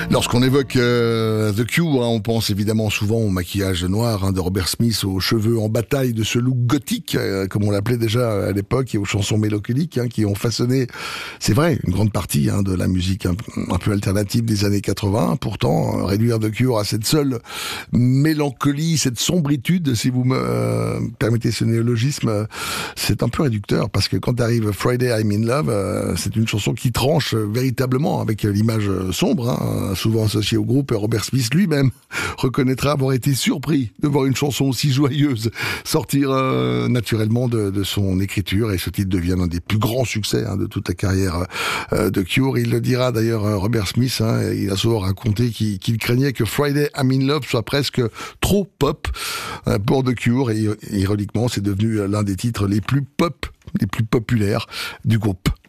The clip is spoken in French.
Lorsqu'on évoque The Cure, on pense évidemment souvent au maquillage noir de Robert Smith, aux cheveux en bataille de ce look gothique, comme on l'appelait déjà à l'époque, et aux chansons mélancoliques qui ont façonné, c'est vrai, une grande partie de la musique un peu alternative des années 80. Pourtant, réduire The Cure à cette seule mélancolie, cette sombritude, si vous me permettez ce néologisme, c'est un peu réducteur, parce que quand arrive Friday I'm in Love, c'est une chanson qui tranche véritablement avec l'image sombre, souvent associée au groupe. Robert Smith lui-même reconnaîtra avoir été surpris de voir une chanson aussi joyeuse sortir naturellement de son écriture, et ce titre devient l'un des plus grands succès de toute la carrière de Cure. Il le dira d'ailleurs, Robert Smith, il a souvent raconté qu'il craignait que Friday I'm in Love soit presque trop pop pour The Cure, et ironiquement c'est devenu l'un des titres les plus pop, les plus populaires du groupe.